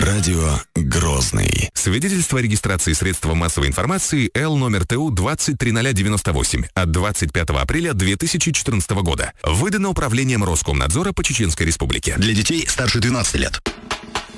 Радио Грозный. Свидетельство о регистрации средства массовой информации Л номер ТУ 203098 от 25 апреля 2014 года. Выдано Управлением Роскомнадзора по Чеченской Республике. Для детей старше 12 лет.